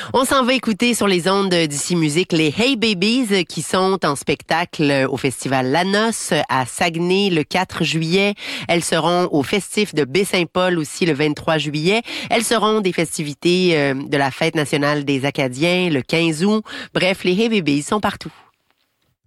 On s'en va écouter sur les ondes d'ici Musique les Hey Babies qui sont en spectacle au festival La Noce à Saguenay le 4 juillet. Elles seront au festif de Baie-Saint-Paul aussi le 23 juillet. Elles seront des festivités de la Fête nationale des Acadiens le 15 août. Bref, les Hey Babies sont partout.